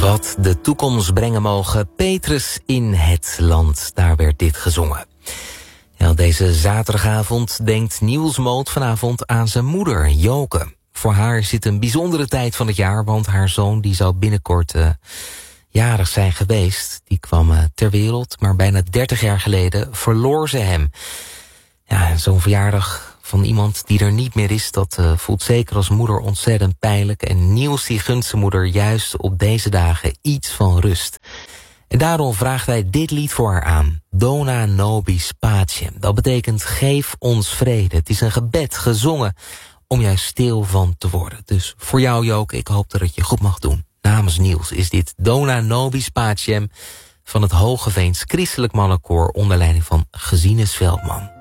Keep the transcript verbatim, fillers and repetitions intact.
Wat de toekomst brengen mogen, Petrus in het land, daar werd dit gezongen. Ja, deze zaterdagavond denkt Niels Moot vanavond aan zijn moeder, Joke. Voor haar is het een bijzondere tijd van het jaar, want haar zoon die zou binnenkort uh, jarig zijn geweest. Die kwam uh, ter wereld, maar bijna dertig jaar geleden verloor ze hem. Ja, zo'n verjaardag van iemand die er niet meer is, dat uh, voelt zeker als moeder ontzettend pijnlijk. En Niels die gunt zijn moeder juist op deze dagen iets van rust. En daarom vraagt hij dit lied voor haar aan. Dona nobis pacem. Dat betekent geef ons vrede. Het is een gebed gezongen om juist stil van te worden. Dus voor jou Joke, ik hoop dat het je goed mag doen. Namens Niels is dit Dona nobis pacem van het Hogeveens Christelijk Mannenkoor onder leiding van Gesine Veldman.